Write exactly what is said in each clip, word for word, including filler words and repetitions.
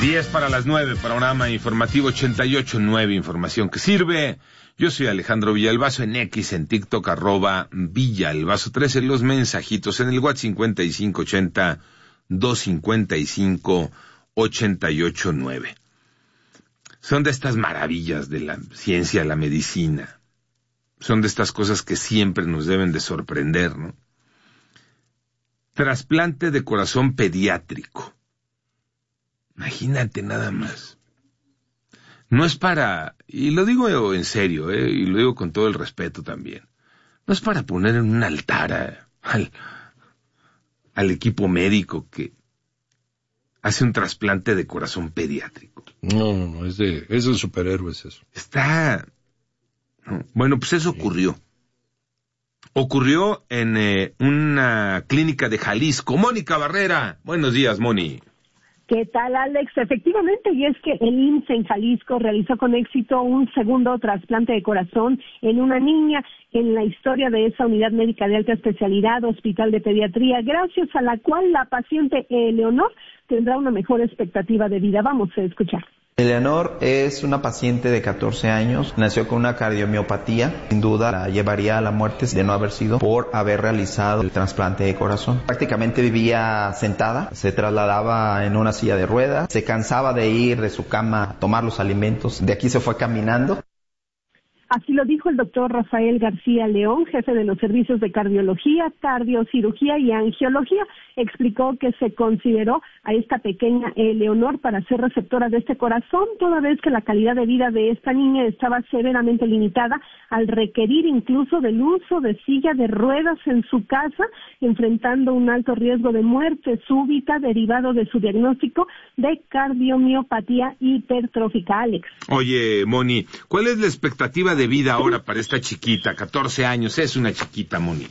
diez para las nueve, programa informativo ochenta y ocho punto nueve, información que sirve. Yo soy Alejandro Villalbazo, en X, en TikTok, arroba Villalbazo trece, los mensajitos en el WhatsApp cincuenta y cinco ochenta, doscientos cincuenta y cinco, ochenta y ocho nueve. Son de estas maravillas de la ciencia, la medicina. Son de estas cosas que siempre nos deben de sorprender, ¿no? Trasplante de corazón pediátrico. Imagínate nada más. No es para, y lo digo en serio, eh, y lo digo con todo el respeto también, no es para poner en un altar a, al, al equipo médico que hace un trasplante de corazón pediátrico. No, no, no, es de, es de superhéroes eso. Está, no, bueno, pues eso ocurrió. Ocurrió en eh, una clínica de Jalisco. Mónica Barrera, buenos días, Moni. ¿Qué tal, Alex? Efectivamente, y es que el I M S S en Jalisco realizó con éxito un segundo trasplante de corazón en una niña en la historia de esa unidad médica de alta especialidad, Hospital de Pediatría, gracias a la cual la paciente Eleonor tendrá una mejor expectativa de vida. Vamos a escuchar. Eleonor es una paciente de catorce años, nació con una cardiomiopatía, sin duda la llevaría a la muerte de no haber sido por haber realizado el trasplante de corazón. Prácticamente vivía sentada, se trasladaba en una silla de ruedas, se cansaba de ir de su cama a tomar los alimentos, de aquí se fue caminando. Así lo dijo el doctor Rafael García León, jefe de los servicios de cardiología, cardiocirugía y angiología. Explicó que se consideró a esta pequeña Eleonor para ser receptora de este corazón, toda vez que la calidad de vida de esta niña estaba severamente limitada al requerir incluso del uso de silla de ruedas en su casa, enfrentando un alto riesgo de muerte súbita derivado de su diagnóstico de cardiomiopatía hipertrófica. Alex. Oye, Moni, ¿cuál es la expectativa de vida ahora para esta chiquita? catorce años, es una chiquita, Moni.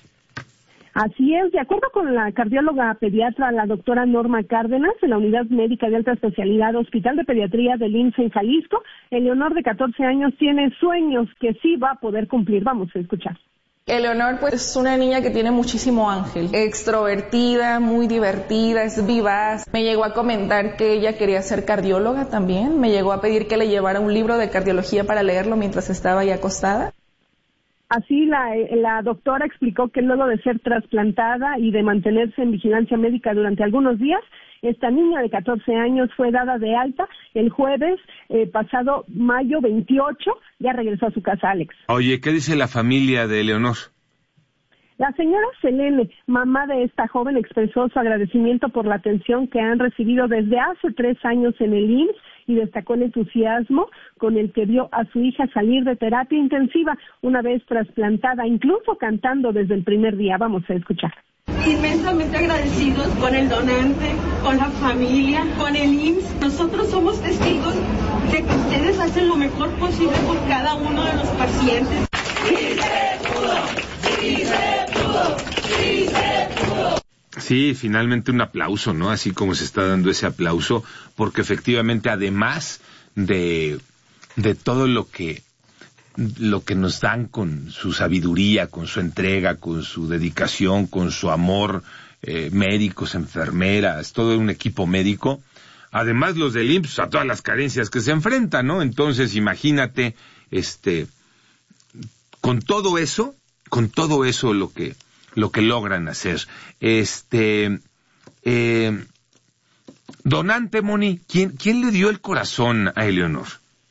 Así es, de acuerdo con la cardióloga pediatra, la doctora Norma Cárdenas, de la Unidad Médica de Alta Especialidad Hospital de Pediatría del I M S S en Jalisco, Eleonor, de catorce años, tiene sueños que sí va a poder cumplir. Vamos a escuchar. Eleonor pues es una niña que tiene muchísimo ángel, extrovertida, muy divertida, es vivaz. Me llegó a comentar que ella quería ser cardióloga también, me llegó a pedir que le llevara un libro de cardiología para leerlo mientras estaba ahí acostada. Así la, la doctora explicó que luego de ser trasplantada y de mantenerse en vigilancia médica durante algunos días, esta niña de catorce años fue dada de alta el jueves eh, pasado mayo veintiocho, ya regresó a su casa, Alex. Oye, ¿qué dice la familia de Eleonor? La señora Selene, mamá de esta joven, expresó su agradecimiento por la atención que han recibido desde hace tres años en el I M S S y destacó el entusiasmo con el que vio a su hija salir de terapia intensiva una vez trasplantada, incluso cantando desde el primer día. Vamos a escuchar. Inmensamente agradecidos con el donante, con la familia, con el I M S S. Nosotros somos testigos de que ustedes hacen lo mejor posible por cada uno de los pacientes. ¡Sí se pudo! ¡Sí se pudo! ¡Sí se pudo! Sí, finalmente un aplauso, ¿no? Así como se está dando ese aplauso, porque efectivamente además de, de todo lo que lo que nos dan con su sabiduría, con su entrega, con su dedicación, con su amor, eh, médicos, enfermeras, todo un equipo médico, además los del I M S S, a todas las carencias que se enfrentan, ¿no? Entonces, imagínate, este, con todo eso, con todo eso lo que, lo que logran hacer. Este, eh, donante, Moni, ¿quién, quién le dio el corazón a Eleonor?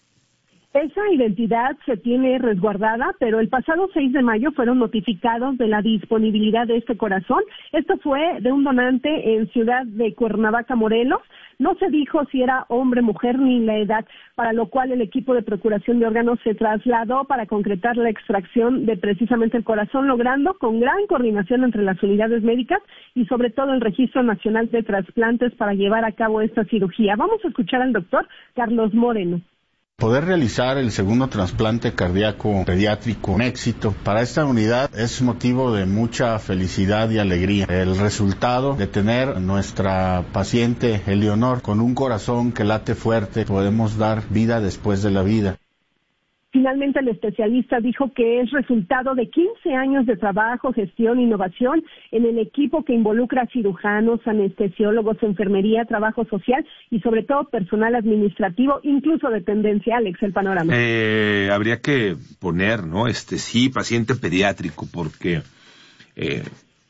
Esa identidad se tiene resguardada, pero el pasado seis de mayo fueron notificados de la disponibilidad de este corazón. Esto fue de un donante en Ciudad de Cuernavaca, Morelos. No se dijo si era hombre, mujer ni la edad, para lo cual el equipo de procuración de órganos se trasladó para concretar la extracción de precisamente el corazón, logrando con gran coordinación entre las unidades médicas y sobre todo el Registro Nacional de Trasplantes para llevar a cabo esta cirugía. Vamos a escuchar al doctor Carlos Moreno. Poder realizar el segundo trasplante cardíaco pediátrico con éxito para esta unidad es motivo de mucha felicidad y alegría. El resultado de tener a nuestra paciente Eleonor con un corazón que late fuerte, podemos dar vida después de la vida. Finalmente, el especialista dijo que es resultado de quince años de trabajo, gestión, innovación en el equipo que involucra cirujanos, anestesiólogos, enfermería, trabajo social y sobre todo personal administrativo, incluso dependencia. Alex, el panorama. Eh, habría que poner, ¿no? Este sí, paciente pediátrico, porque eh,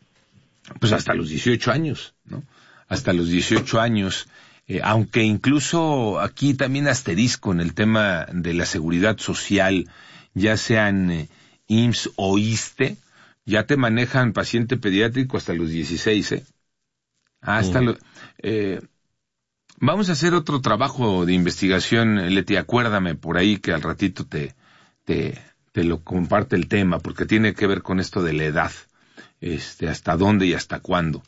pues hasta los dieciocho años, ¿no? Hasta los dieciocho años. Eh, aunque incluso aquí también asterisco en el tema de la seguridad social, ya sean eh, I M S S o ISSSTE, ya te manejan paciente pediátrico hasta los dieciséis, ¿eh? Hasta mm. lo, eh, vamos a hacer otro trabajo de investigación, Leti, acuérdame por ahí que al ratito te, te, te lo comparte el tema, porque tiene que ver con esto de la edad, este, hasta dónde y hasta cuándo.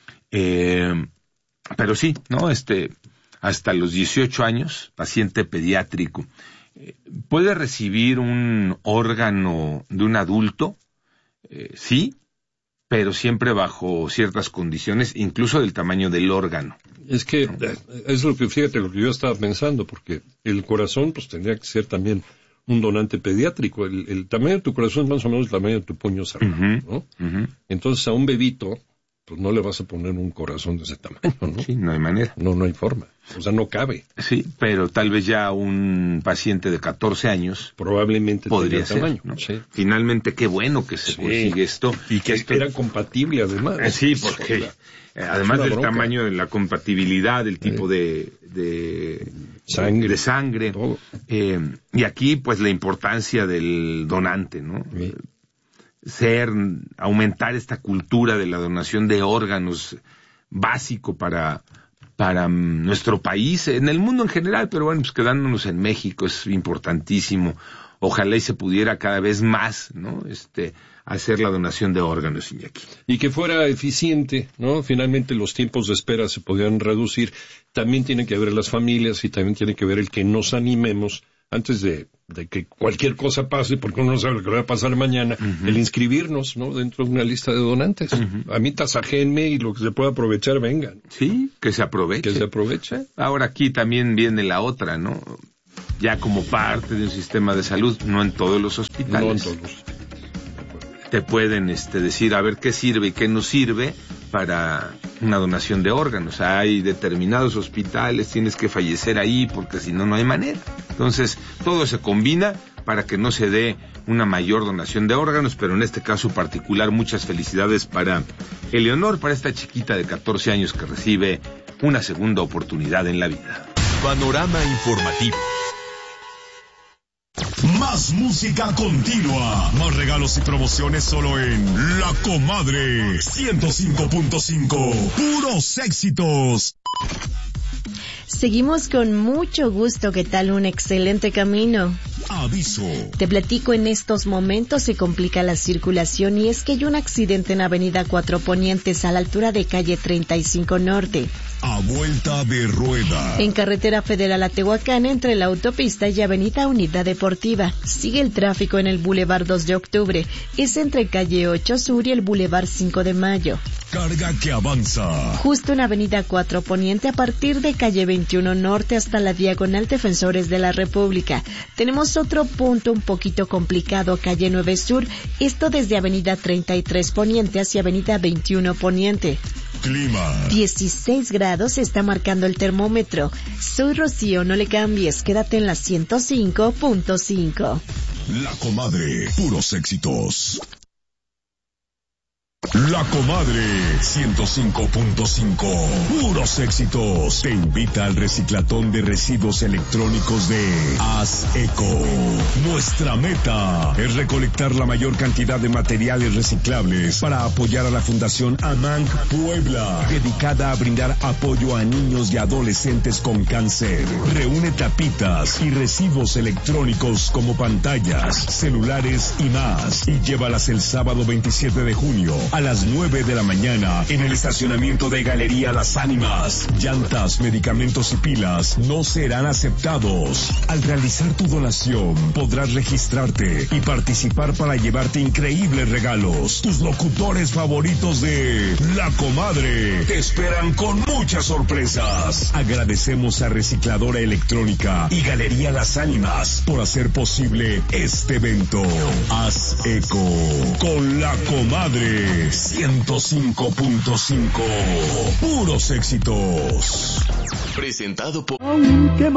Eh, Pero sí, ¿no? Este, hasta los dieciocho años, paciente pediátrico, eh, ¿puede recibir un órgano de un adulto? Eh, sí, pero siempre bajo ciertas condiciones, incluso del tamaño del órgano. Es que, ¿no? Es lo que, fíjate, lo que yo estaba pensando, porque el corazón, pues tendría que ser también un donante pediátrico. El, el tamaño de tu corazón es más o menos el tamaño de tu puño cerrado, uh-huh, ¿no? Uh-huh. Entonces, a un bebito, pues no le vas a poner un corazón de ese tamaño, ¿no? Sí, no hay manera. No, no hay forma. O sea, no cabe. Sí, pero tal vez ya un paciente de catorce años probablemente podría ser, tamaño, ¿no? Sí. Finalmente, qué bueno que se sí. consigue esto. Y que esto era compatible, además. Eh, sí, porque eh, además del bronca. Tamaño de la compatibilidad, del tipo sí. de, de sangre, de sangre. Eh, y aquí, pues, la importancia del donante, ¿no? Sí. ser, aumentar esta cultura de la donación de órganos básico para, para nuestro país, en el mundo en general, pero bueno, pues quedándonos en México es importantísimo. Ojalá y se pudiera cada vez más, ¿no? Este, hacer la donación de órganos, Iñaki. Y que fuera eficiente, ¿no? Finalmente los tiempos de espera se podrían reducir. También tienen que ver las familias y también tiene que ver el que nos animemos antes de, de que cualquier cosa pase, porque uno no sabe lo que va a pasar mañana, uh-huh. el inscribirnos, ¿no? Dentro de una lista de donantes. Uh-huh. A mí tasajénme y lo que se pueda aprovechar, vengan. Sí, que se aproveche. Que se aproveche. Ahora aquí también viene la otra, ¿no? Ya como parte de un sistema de salud, no en todos los hospitales. No en todos los hospitales. Te pueden este, decir a ver qué sirve y qué no sirve para una donación de órganos. Hay determinados hospitales, tienes que fallecer ahí porque si no, no hay manera. Entonces, todo se combina para que no se dé una mayor donación de órganos, pero en este caso particular, muchas felicidades para Eleonor, para esta chiquita de catorce años que recibe una segunda oportunidad en la vida. Panorama informativo. Más música continua, más regalos y promociones solo en La Comadre ciento cinco punto cinco, puros éxitos. Seguimos con mucho gusto. ¿Qué tal? Un excelente camino. Aviso. Te platico, en estos momentos se complica la circulación y es que hay un accidente en Avenida Cuatro Ponientes a la altura de calle treinta y cinco Norte. A vuelta de rueda. En carretera federal a Tehuacán, entre la autopista y Avenida Unidad Deportiva. Sigue el tráfico en el Boulevard dos de Octubre. Es entre calle ocho Sur y el Boulevard cinco de Mayo. Carga que avanza. Justo en Avenida Cuatro Poniente a partir de calle veintiuno Norte hasta la Diagonal Defensores de la República. Tenemos otro punto un poquito complicado, calle nueve Sur. Esto desde Avenida treinta y tres Poniente hacia Avenida veintiuno Poniente. Clima. dieciséis grados está marcando el termómetro. Soy Rocío, no le cambies, quédate en la ciento cinco punto cinco. La Comadre, puros éxitos. La Comadre ciento cinco punto cinco, puros éxitos. Te invita al reciclatón de residuos electrónicos de Haz-Eco. Nuestra meta es recolectar la mayor cantidad de materiales reciclables para apoyar a la Fundación AMANC Puebla, dedicada a brindar apoyo a niños y adolescentes con cáncer. Reúne tapitas y residuos electrónicos como pantallas, celulares y más, y llévalas el sábado veintisiete de junio a las nueve de la mañana en el estacionamiento de Galería Las Ánimas. Llantas, medicamentos y pilas no serán aceptados. Al realizar tu donación, podrás registrarte y participar para llevarte increíbles regalos. Tus locutores favoritos de La Comadre te esperan con muchas sorpresas. Agradecemos a Recicladora Electrónica y Galería Las Ánimas por hacer posible este evento. Haz eco con La Comadre ciento cinco punto cinco. Puros éxitos. Presentado por...